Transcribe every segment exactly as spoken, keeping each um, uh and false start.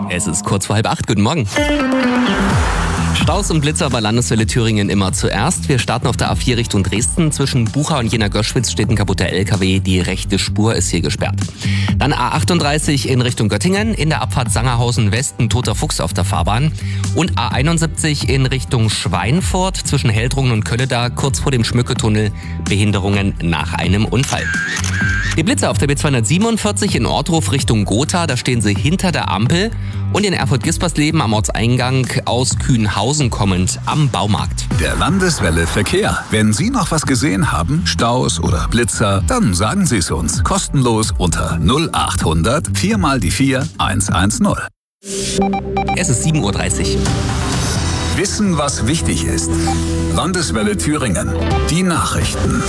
Es ist kurz vor halb acht. Guten Morgen. Staus und Blitzer bei Landeswelle Thüringen immer zuerst. Wir starten auf der A vier Richtung Dresden. Zwischen Bucha und Jena-Göschwitz steht ein kaputter L K W. Die rechte Spur ist hier gesperrt. Dann A achtunddreißig in Richtung Göttingen. In der Abfahrt Sangerhausen West ein toter Fuchs auf der Fahrbahn. Und A einundsiebzig in Richtung Schweinfurt. Zwischen Heldrungen und Kölleda kurz vor dem Schmücketunnel Behinderungen nach einem Unfall. Die Blitzer auf der B zweihundertsiebenundvierzig in Ortruf Richtung Gotha. Da stehen sie hinter der Ampel. Und in Erfurt-Gispersleben am Ortseingang aus Kühnhausen kommend am Baumarkt. Der Landeswelle Verkehr. Wenn Sie noch was gesehen haben, Staus oder Blitzer, dann sagen Sie es uns. Kostenlos unter null achthundert vier mal die vier hundertzehn. Es ist sieben Uhr dreißig. Wissen, was wichtig ist. Landeswelle Thüringen. Die Nachrichten.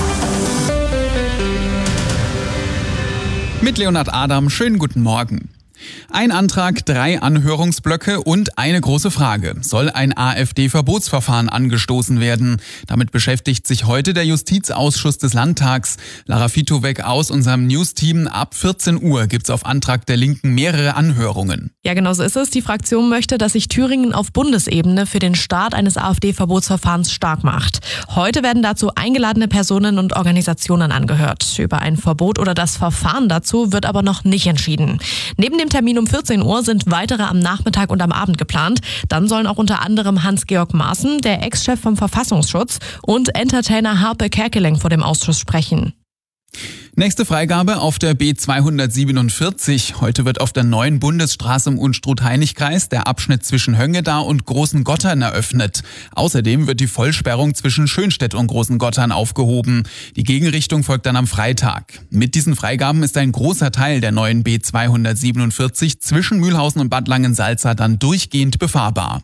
Mit Leonhard Adam, schönen guten Morgen. Ein Antrag, drei Anhörungsblöcke und eine große Frage. Soll ein AfD-Verbotsverfahren angestoßen werden? Damit beschäftigt sich heute der Justizausschuss des Landtags. Lara Fitowek aus unserem News-Team. Ab vierzehn Uhr gibt's auf Antrag der Linken mehrere Anhörungen. Ja, genau so ist es. Die Fraktion möchte, dass sich Thüringen auf Bundesebene für den Start eines AfD-Verbotsverfahrens stark macht. Heute werden dazu eingeladene Personen und Organisationen angehört. Über ein Verbot oder das Verfahren dazu wird aber noch nicht entschieden. Neben dem Termin um vierzehn Uhr sind weitere am Nachmittag und am Abend geplant. Dann sollen auch unter anderem Hans-Georg Maaßen, der Ex-Chef vom Verfassungsschutz, und Entertainer Harpe Kerkeling vor dem Ausschuss sprechen. Nächste Freigabe auf der B zweihundertsiebenundvierzig. Heute wird auf der neuen Bundesstraße im Unstrut-Heinig-Kreis der Abschnitt zwischen Höngeda und Großen Gottern eröffnet. Außerdem wird die Vollsperrung zwischen Schönstedt und Großen Gottern aufgehoben. Die Gegenrichtung folgt dann am Freitag. Mit diesen Freigaben ist ein großer Teil der neuen B zweihundertsiebenundvierzig zwischen Mühlhausen und Bad Langensalza dann durchgehend befahrbar.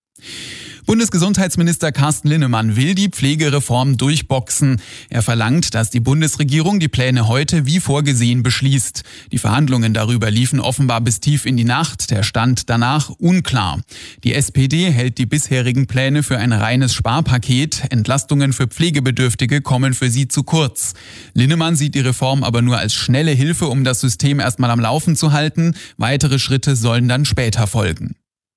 Bundesgesundheitsminister Carsten Linnemann will die Pflegereform durchboxen. Er verlangt, dass die Bundesregierung die Pläne heute wie vorgesehen beschließt. Die Verhandlungen darüber liefen offenbar bis tief in die Nacht, der Stand danach unklar. Die S P D hält die bisherigen Pläne für ein reines Sparpaket. Entlastungen für Pflegebedürftige kommen für sie zu kurz. Linnemann sieht die Reform aber nur als schnelle Hilfe, um das System erstmal am Laufen zu halten. Weitere Schritte sollen dann später folgen.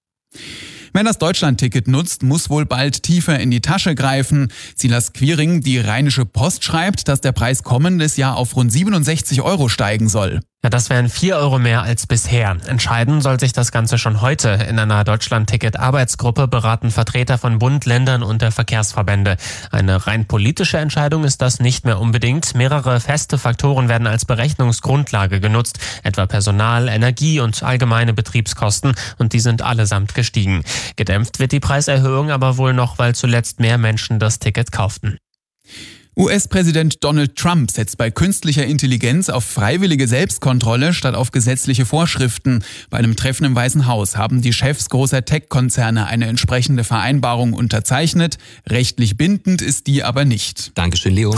Wer das Deutschlandticket nutzt, muss wohl bald tiefer in die Tasche greifen. Silas Quiring, die Rheinische Post, schreibt, dass der Preis kommendes Jahr auf rund siebenundsechzig Euro steigen soll. Ja, das wären vier Euro mehr als bisher. Entscheiden soll sich das Ganze schon heute. In einer Deutschland-Ticket-Arbeitsgruppe beraten Vertreter von Bund, Ländern und der Verkehrsverbände. Eine rein politische Entscheidung ist das nicht mehr unbedingt. Mehrere feste Faktoren werden als Berechnungsgrundlage genutzt, etwa Personal, Energie und allgemeine Betriebskosten, und die sind allesamt gestiegen. Gedämpft wird die Preiserhöhung aber wohl noch, weil zuletzt mehr Menschen das Ticket kauften. U S-Präsident Donald Trump setzt bei künstlicher Intelligenz auf freiwillige Selbstkontrolle statt auf gesetzliche Vorschriften. Bei einem Treffen im Weißen Haus haben die Chefs großer Tech-Konzerne eine entsprechende Vereinbarung unterzeichnet. Rechtlich bindend ist die aber nicht. Dankeschön, Leo.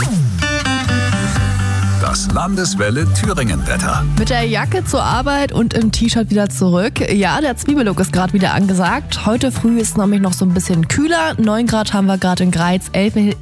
Das Landeswelle Thüringen-Wetter. Mit der Jacke zur Arbeit und im T-Shirt wieder zurück. Ja, der Zwiebellook ist gerade wieder angesagt. Heute früh ist nämlich noch so ein bisschen kühler. neun Grad haben wir gerade in Greiz, elf